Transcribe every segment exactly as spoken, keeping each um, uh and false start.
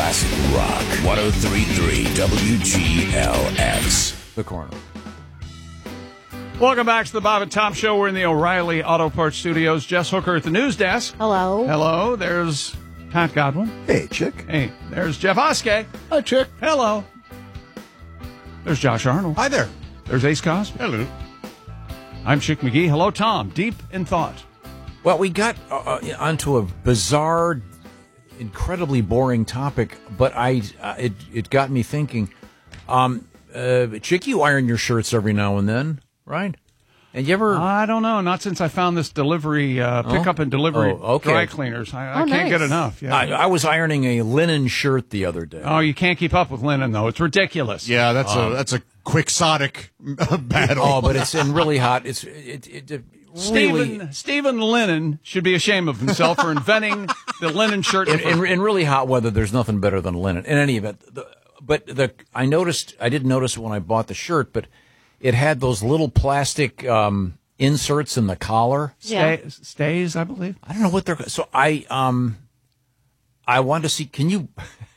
classic rock. one oh three point three W G L X. The Corner. Welcome back to the Bob and Tom Show. We're in the O'Reilly Auto Parts Studios. Jess Hooker at the news desk. Hello. Hello. There's Pat Godwin. Hey, Chick. Hey, there's Jeff Oskey. Hi, Chick. Hello. There's Josh Arnold. Hi there. There's Ace Cosby. Hello. I'm Chick McGee. Hello, Tom. Deep in thought. Well, we got uh, onto a bizarre, incredibly boring topic, but I uh, it it got me thinking. Um, uh, Chick, you iron your shirts every now and then, right? And you ever? I don't know. Not since I found this delivery, uh, pickup and delivery Oh, okay. dry cleaners. I, I Oh, can't nice. get enough. Yeah. I, I was ironing a linen shirt the other day. oh, you can't keep up with linen, though. It's ridiculous. Yeah, that's a that's a quixotic battle. Oh, but it's in really hot. It's it, it, it really Stephen, Stephen Lennon should be ashamed of himself for inventing the linen shirt. in, in, in really hot weather. There's nothing better than linen. In any event, the, but the I noticed I didn't notice it when I bought the shirt, but it had those little plastic um, inserts in the collar. Stay, stays, I believe. I don't know what they're. So I um, I wanted to see. Can you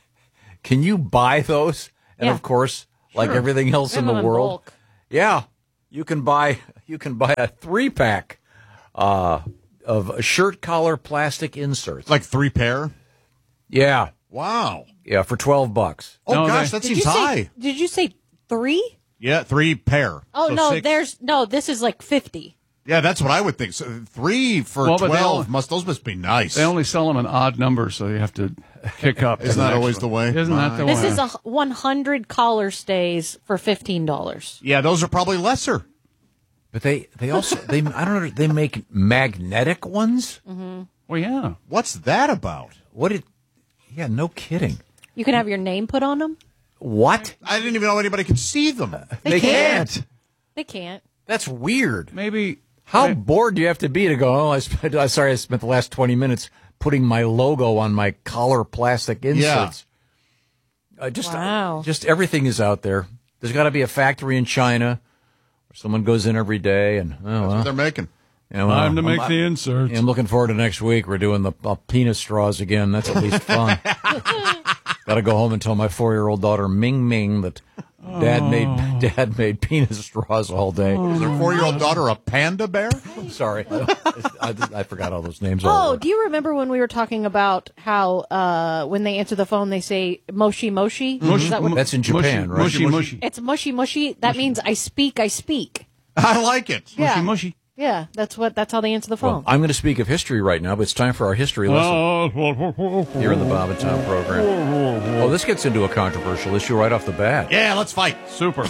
can you buy those? And Yeah. of course, like everything else in Them the in world, bulk. yeah, you can buy you can buy a three pack uh, of shirt collar plastic inserts. like three pair. Yeah, Wow. yeah, for twelve bucks. Oh No, gosh, they- that Did seems you high. say? Did you say three? Yeah, three pair. Oh So no, six. there's no. This is like fifty. Yeah, that's what I would think. So three for Well, but they twelve all- must those must be nice. They only sell them in odd numbers, so you have to kick up. to Isn't the that next always one. the way? Isn't that the This way? is a one hundred collar stays for fifteen dollars. Yeah, those are probably lesser. But they they also they I don't know they make magnetic ones. Well, yeah. What's that about? What it? Yeah, no kidding. You can have your name put on them. What? I didn't even know anybody could see them. They, can't. can't. They can't. That's weird. Maybe. How I- bored do you have to be to go, oh, I spent, I'm sorry, I spent the last twenty minutes putting my logo on my collar plastic inserts. Uh, just, Wow. just everything is out there. There's got to be a factory in China where someone goes in every day and, oh, That's well, what they're making. you know, well, Time to make I'm, the inserts. I'm looking forward to next week. We're doing the uh, penis straws again. That's at least fun. Got to go home and tell my four-year-old daughter, Ming Ming, that dad made dad made penis straws all day. Is their four-year-old daughter a panda bear? Sorry. I, I forgot all those names. Oh, all do you remember when we were talking about how uh, when they answer the phone they say moshi moshi? Is that what- That's in Japan, mushy, right? Mushy, mushy. it's mushy mushy. That means I speak, I speak. I like it. Yeah. Mushy, mushy. Yeah, that's what. That's how they answer the phone. Well, I'm going to speak of history right now, but it's time for our history lesson here in the Bob and Tom program. Oh, this gets into a controversial issue right off the bat. Yeah, let's fight. Super.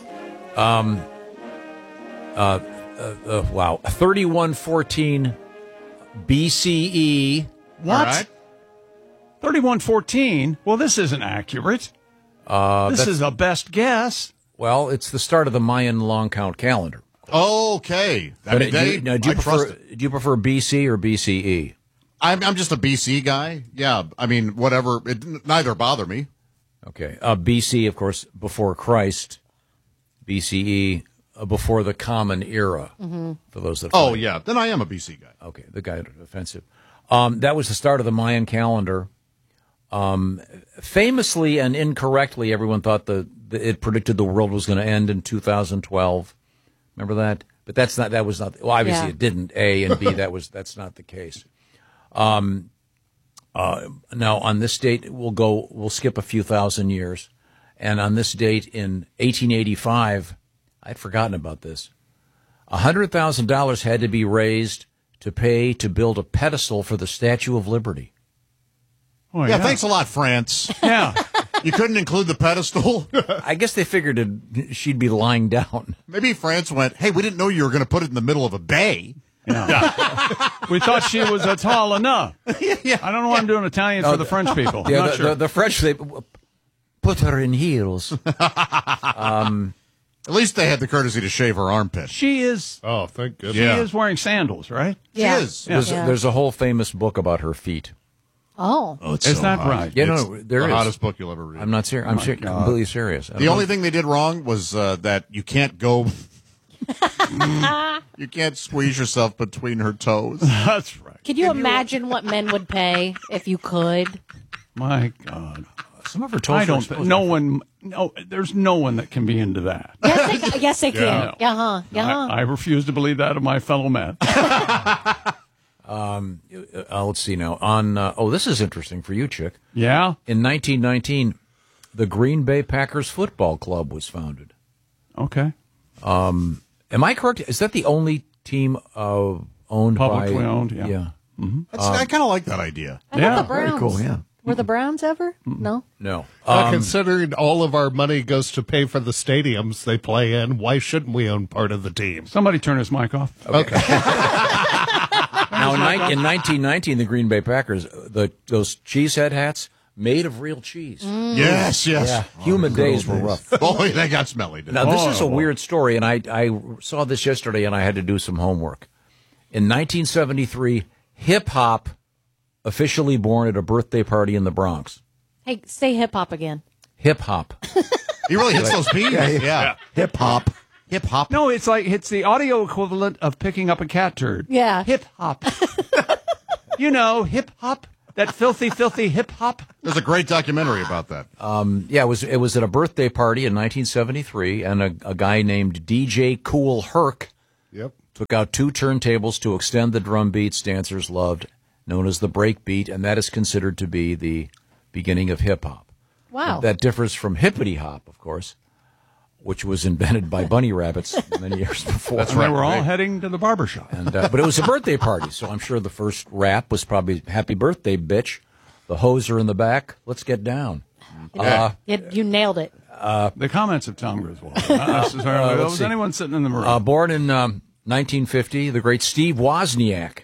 Uh, wow. thirty-one fourteen B C E. What? All right. thirty-one fourteen? Well, this isn't accurate. Uh, this that's- is a best guess. Well, it's the start of the Mayan long count calendar. Okay. I But mean, do, they, you, now, do, you I trust prefer, it. do you prefer B C or B C E? I'm, I'm just a B C guy. Yeah, I mean, whatever. It, neither bother me. Okay. Uh, B C, of course, before Christ. B C E, uh, before the Common Era. Mm-hmm. For those that. Oh, find- yeah. Then I am a B C guy. Okay, the guy offensive. Um, that was the start of the Mayan calendar. Um, famously and incorrectly, everyone thought the, the it predicted the world was going to end in two thousand twelve. Remember that? But that's not. That was not. Well, obviously Yeah. it didn't. A and B. That was. That's not the case. Um, uh, now on this date, we'll go. We'll skip a few thousand years, and on this date in eighteen eighty-five, I'd forgotten about this. A hundred thousand dollars had to be raised to pay to build a pedestal for the Statue of Liberty. Oh, Yeah, thanks a lot, France. Yeah. You couldn't include the pedestal? I guess they figured it, she'd be lying down. Maybe France went, hey, we didn't know you were going to put it in the middle of a bay. We thought she was a tall enough. yeah. I don't know why I'm doing Italian for the French people. I'm Yeah, not the, sure. the, the French, they put her in heels. At least they had the courtesy to shave her armpit. she is Oh, thank goodness. she Yeah. is wearing sandals, right? yeah. She is. There's, Yeah. there's a whole famous book about her feet. Oh, Oh, it's Is so that hot. right? Yeah, no, It's no, there the is. hottest book you'll ever read. I'm not serious. I'm ser- completely serious. I The don't only know. thing they did wrong was uh, that you can't go. you can't squeeze yourself between her toes. That's right. can you imagine what men would pay if you could? My God. Some of her toast I are don't. explosive. No one. No, there's no one that can be into that. Yes, they, yes, they can. Yeah. Yeah, huh. Yeah, huh. I, I refuse to believe that of my fellow men. um, uh, let's see now. On uh, oh, this is interesting for you, Chick. Yeah. In nineteen nineteen, the Green Bay Packers Football Club was founded. Okay. Um, am I correct? Is that the only team uh, owned Publicly by owned, yeah. Yeah. Mm-hmm. That's, I kind of like that idea. I Yeah, thought the very Browns. cool, yeah. Were the Browns ever? No. No. Uh, Um, considering all of our money goes to pay for the stadiums they play in, why shouldn't we own part of the team? Somebody turn his mic off. Okay. now, in, ni- in nineteen nineteen, the Green Bay Packers, the those cheesehead hats made of real cheese. Yes, yes. Yeah. Humid days were rough. Oh, they got smelly. didn't Now, they? this is a Oh. weird story, and I, I saw this yesterday, and I had to do some homework. In nineteen seventy-three, hip-hop officially born at a birthday party in the Bronx. Hey, say hip hop again. Hip-hop. He really hits those beats. Yeah. Hip hop. Hip hop. No, it's like it's the audio equivalent of picking up a cat turd. Yeah. Hip hop. You know, hip hop. That filthy, filthy hip hop. There's a great documentary about that. Um, yeah, it was it was at a birthday party in nineteen seventy-three, and a, a guy named D J Kool Herc Yep. took out two turntables to extend the drum beats dancers loved, known as the break beat, and that is considered to be the beginning of hip-hop. Wow. That differs from hippity hop, of course, which was invented by bunny rabbits many years before. That's right. They were all heading to the barber shop. And, uh, but it was a birthday party, so I'm sure the first rap was probably "Happy Birthday, Bitch." The hoser in the back. Let's get down. Uh, You, you nailed it. The comments of Tom Griswold. Not necessarily. Uh, There let's was see. anyone sitting in the room. uh, born in um, nineteen fifty, the great Steve Wozniak.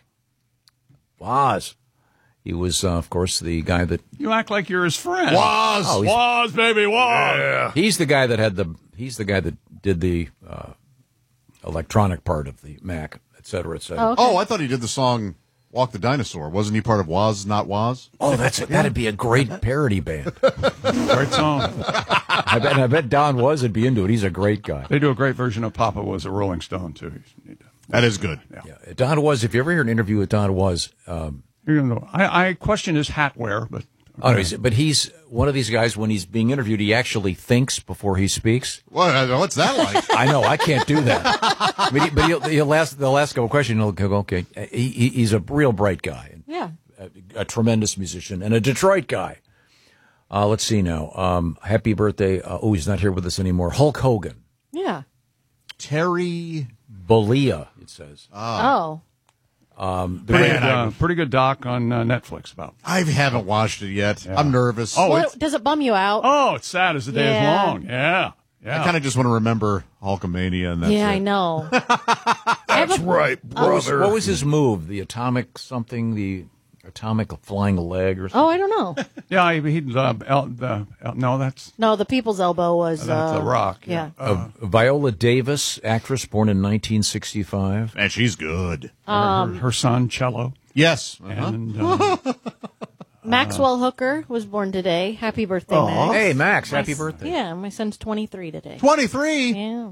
Woz. He was, uh, of course, the guy that you act like you're his friend. Was. Oh, he's- Was, baby, was. he's the guy that had the he's the guy that did the uh, electronic part of the Mac, et cetera, et cetera. Oh, okay. Oh, I thought he did the song Walk the Dinosaur. Wasn't he part of Was Not Was? Oh, that's that'd be a great parody band. Great song. I bet I bet Don Was would be into it. He's a great guy. They do a great version of Papa Was a Rolling Stone, too. You need to- That is good. Yeah, Don Was. If you ever hear an interview with Don Was, um, You know, I, I question his hat wear, but oh, no, he's, but he's one of these guys. When he's being interviewed, he actually thinks before he speaks. What, what's that like? I know I can't do that. I mean, he, but he'll, he'll ask they'll ask him a question. He'll go, "Okay." He, he, he's a real bright guy, Yeah. a, a tremendous musician, and a Detroit guy. Uh, let's see now. Um, happy birthday! Uh, oh, he's not here with us anymore. Hulk Hogan, Yeah. Terry. Bollea. It says. Oh. Um, the pretty, great- good, uh, pretty good doc on uh, Netflix about. I haven't watched it yet. I'm nervous. Oh, What- it's, does it bum you out? oh, it's sad as the day Yeah. is long. Yeah, yeah. I kind of just want to remember Hulkamania and that's yeah, it. I know. That's right, what, was, what was his move? The atomic something? The atomic flying leg or something? Oh, I don't know. yeah, he, he uh, el, the, el, no, that's No, the People's Elbow was. that's uh, a rock. Yeah. Uh, Viola Davis, actress born in nineteen sixty-five. And she's good. her, her son cello, Yes. Uh-huh. and uh, Maxwell Hooker was born today. Happy birthday, Max. Hey, Max, My happy s- birthday. Yeah, my son's twenty-three today. twenty-three. Yeah.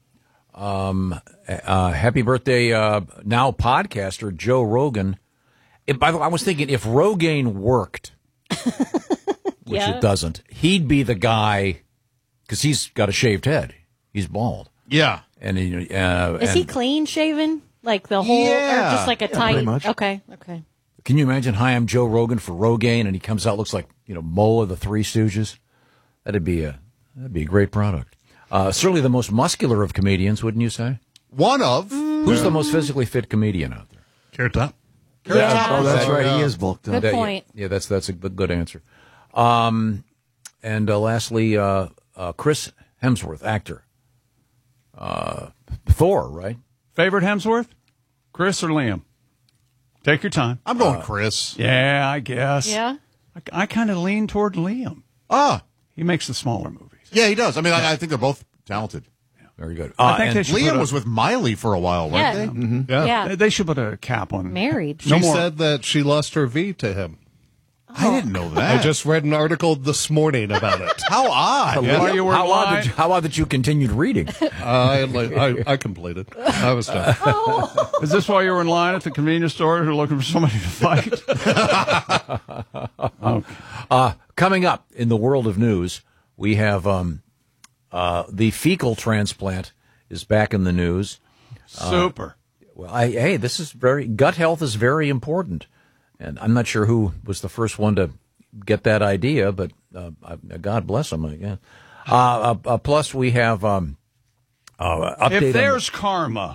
Uh, happy birthday, uh, now podcaster Joe Rogan. And by the way, I was thinking if Rogaine worked, which Yeah. it doesn't, he'd be the guy because he's got a shaved head. He's bald. Yeah. And he, uh, Is he and- clean shaven? Like the whole, Yeah. or just like a tight? pretty much. Okay, okay. Can you imagine? Hi, I'm Joe Rogan for Rogaine, and he comes out looks like you know Mo of the Three Stooges. That'd be a that'd be a great product. Uh, certainly the most muscular of comedians, wouldn't you say? One of. Who's the most physically fit comedian out there? Carrot Top. Yeah. Oh, that's Yeah. right. He is bulked up. Good That- point. Yeah, that's that's a good good answer. Um, and uh, lastly, uh, uh, Chris Hemsworth, actor. Uh, Thor, right? favorite Hemsworth, Chris or Liam? Take your time. I'm going Chris. Yeah, I guess. Yeah. I, I kind of lean toward Liam. Ah. He makes the smaller movies. Yeah, he does. I mean, I, I think they're both talented. Very good. I Uh, think and- they should put Liam a- was with Miley for a while, weren't Yeah. they? Yeah. Yeah. They- They should put a cap on. Married. She said that she lost her V to him. I didn't know that. I just read an article this morning about it. How odd. Yeah. While you were how, odd blind. that you, how odd that you continued reading. Uh, I, I, I completed. I was done. Is this why you were in line at the convenience store looking for somebody to fight? Okay. Uh, coming up in the world of news, we have um, uh, the fecal transplant is back in the news. Super. Uh, well, I, hey, this is very gut health is very important, and I'm not sure who was the first one to get that idea, but uh, God bless them again. Uh, uh, uh, plus, we have um, uh, update. If there's on the- karma,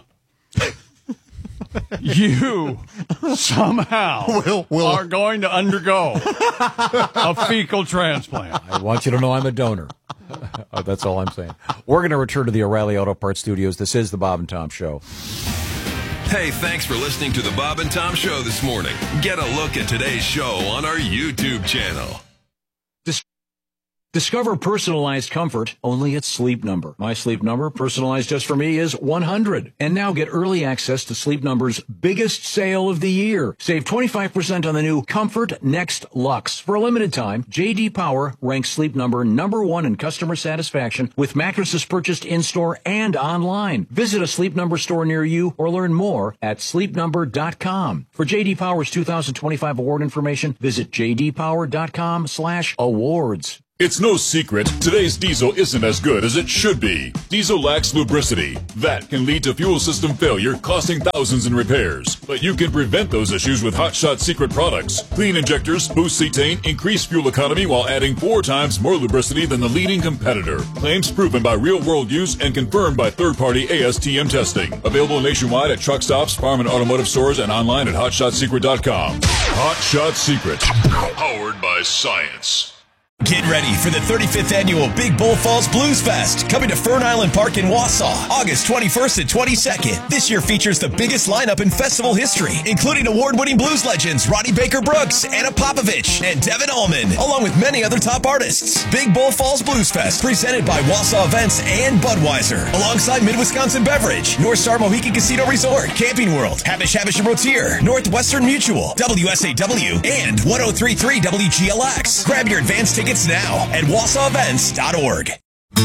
you somehow Will- will- are going to undergo a fecal transplant. I want you to know I'm a donor. Uh, that's all I'm saying. We're going to return to the O'Reilly Auto Parts Studios. This is the Bob and Tom Show. Hey, thanks for listening to the Bob and Tom Show this morning. Get a look at today's show on our YouTube channel. Discover personalized comfort only at Sleep Number. My Sleep Number, personalized just for me, is one hundred. And now get early access to Sleep Number's biggest sale of the year. Save twenty-five percent on the new Comfort Next Luxe. For a limited time, J D Power ranks Sleep Number number one in customer satisfaction with mattresses purchased in-store and online. Visit a Sleep Number store near you or learn more at sleep number dot com. For J D Power's two thousand twenty-five award information, visit j d power dot com slash awards. It's no secret, today's diesel isn't as good as it should be. Diesel lacks lubricity. That can lead to fuel system failure, costing thousands in repairs. But you can prevent those issues with Hot Shot Secret products. Clean injectors, boost cetane, increase fuel economy while adding four times more lubricity than the leading competitor. Claims proven by real-world use and confirmed by third-party A S T M testing. Available nationwide at truck stops, farm and automotive stores, and online at hot shot secret dot com. Hot Shot Secret. Powered by science. Get ready for the thirty-fifth annual Big Bull Falls Blues Fest, coming to Fern Island Park in Wausau, August twenty-first and twenty-second. This year features the biggest lineup in festival history, including award-winning blues legends Ronnie Baker Brooks, Anna Popovich, and Devin Allman, along with many other top artists. Big Bull Falls Blues Fest, presented by Wausau Events and Budweiser, alongside Mid-Wisconsin Beverage, North Star Mohican Casino Resort, Camping World, Habish Habish and Rotier, Northwestern Mutual, W S A W, and ten thirty-three W G L X. Grab your advance tickets now at wausau events dot org.